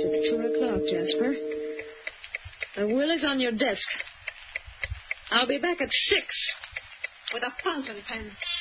at 2 o'clock, Jasper. The will is on your desk. I'll be back at 6 with a fountain pen.